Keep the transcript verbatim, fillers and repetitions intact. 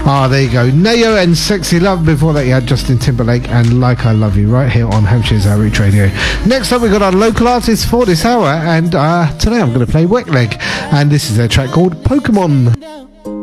Ah, there you go. Nayo and Sexy Love. Before that, you had Justin Timberlake and Like I Love You, right here on Hampshire's Outreach Radio. Next up, we've got our local artists for this hour, and uh, today I'm going to play Wet Leg, and this is their track called Pokemon.